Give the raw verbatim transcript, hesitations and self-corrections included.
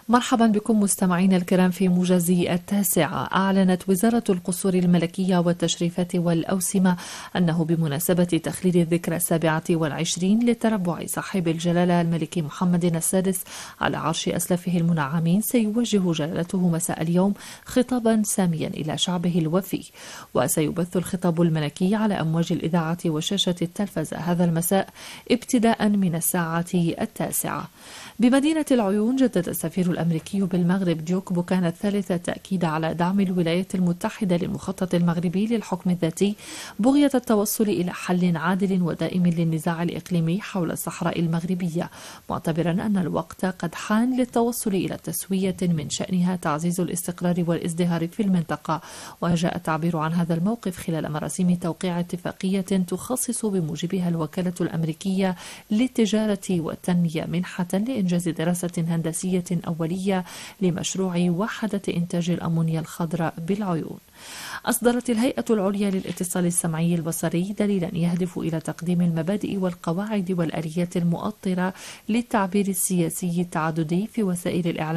مرحبا بكم مستمعينا الكرام في موجز التاسعة. أعلنت وزارة القصور الملكية والتشريفات والأوسمة أنه بمناسبة تخليد الذكرى السابعة والعشرين لتربع صاحب الجلالة الملك محمد السادس على عرش أسلافه المنعمين سيوجه جلالته مساء اليوم خطابا ساميا إلى شعبه الوفي، وسيبث الخطاب الملكي على أمواج الإذاعة وشاشة التلفزة هذا المساء ابتداء من الساعة التاسعة. بمدينة العيون جدد السفير الأمريكي بالمغرب ديوك بوكان الثالث التأكيد على دعم الولايات المتحدة للمخطط المغربي للحكم الذاتي بغية التوصل إلى حل عادل ودائم للنزاع الإقليمي حول الصحراء المغربية، معتبرا أن الوقت قد حان للتوصل إلى تسوية من شأنها تعزيز الاستقرار والازدهار في المنطقة. وجاء التعبير عن هذا الموقف خلال مراسيم توقيع اتفاقية تخصص بموجبها الوكالة الأمريكية للتجارة والتنمية منحة لإنجاز دراسة هندسية أولية لمشروع وحدة إنتاج الأمونيا الخضراء بالعيون. أصدرت الهيئة العليا للاتصال السمعي البصري دليلا يهدف إلى تقديم المبادئ والقواعد والآليات المؤطرة للتعبير السياسي التعددي في وسائل الإعلام